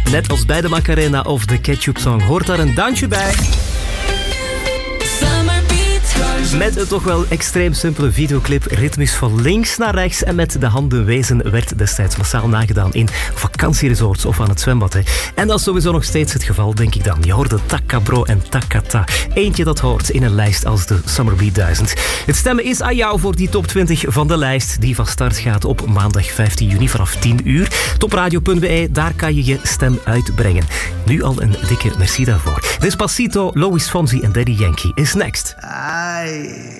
Net als bij de Macarena of de Ketchup Song hoort daar een dansje bij. Met een toch wel extreem simpele videoclip, ritmisch van links naar rechts en met de handen wezen werd destijds massaal nagedaan in vakantieresorts of aan het zwembad. Hè. En dat is sowieso nog steeds het geval, denk ik dan. Je hoorde Takka Bro en Takata. Eentje dat hoort in een lijst als de Summer Beat 1000. Het stemmen is aan jou voor die top 20 van de lijst die van start gaat op maandag 15 juni vanaf 10 uur. Topradio.be, daar kan je je stem uitbrengen. Nu al een dikke merci daarvoor. Despacito, Lois Fonsi en Daddy Yankee is next. Ay.